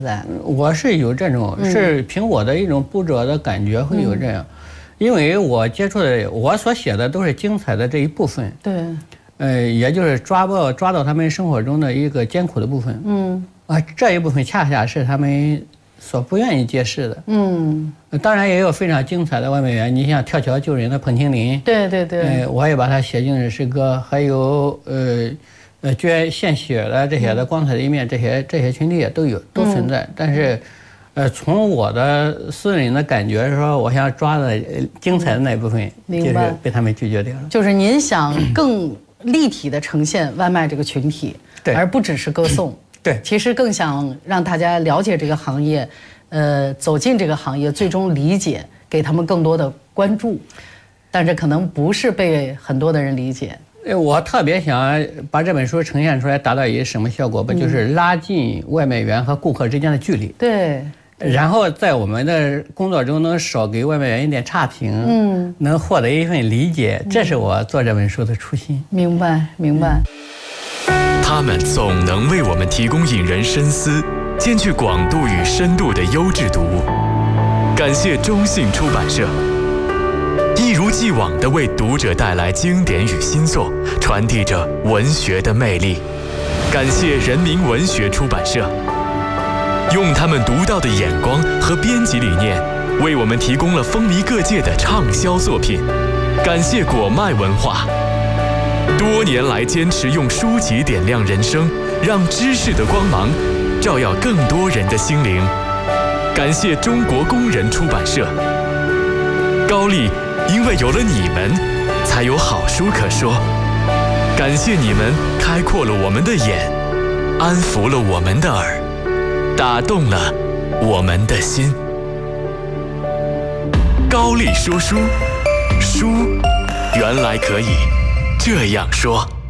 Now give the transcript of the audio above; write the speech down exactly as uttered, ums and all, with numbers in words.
我是有这种，是凭我的一种读者的感觉会有这样，因为我接触的，我所写的都是精彩的这一部分。对。呃，也就是抓到抓到他们生活中的一个艰苦的部分。嗯。啊，这一部分恰恰是他们所不愿意揭示的。嗯。当然也有非常精彩的外卖员，你像跳桥救人的彭清林。对对对。呃，我也把他写进了诗歌，还有呃。呃，捐献血的这些的光彩的一面，这些这些群体也都有，都存在。但是，呃，从我的私人的感觉说，我想抓的精彩的那一部分，就是被他们拒绝掉了。 就是您想更立体的呈现外卖这个群体，对，而不只是歌颂。对，其实更想让大家了解这个行业，呃，走进这个行业，最终理解，给他们更多的关注。但这可能不是被很多的人理解。 我特别想把这本书呈现出来，达到一个什么效果吧？就是拉近外卖员和顾客之间的距离。对。然后在我们的工作中能少给外卖员一点差评，嗯，能获得一份理解，这是我做这本书的初心。 明白，明白。 他们总能为我们提供引人深思、兼具广度与深度的优质读物。感谢中信出版社。一如既往地为读者带来经典与新作，传递着文学的魅力。感谢人民文学出版社，用他们独到的眼光和编辑理念，为我们提供了风靡各界的畅销作品。感谢果麦文化，多年来坚持用书籍点亮人生，让知识的光芒照耀更多人的心灵。感谢中国工人出版社，高丽。因为有了你们，才有好书可说。感谢你们开阔了我们的眼，安抚了我们的耳，打动了我们的心。高丽说书，书原来可以这样说。